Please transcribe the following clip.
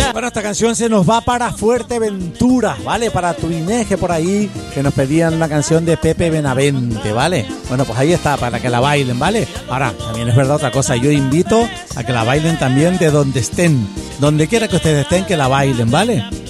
Bueno, esta canción se nos va para Fuerteventura, ¿vale? Para Tuineje por ahí, que nos pedían una canción de Pepe Benavente, ¿vale? Bueno, pues ahí está, para que la bailen, ¿vale? Ahora, también es verdad otra cosa, yo invito a que la bailen también de donde estén, donde quiera que ustedes estén, que la bailen, ¿vale?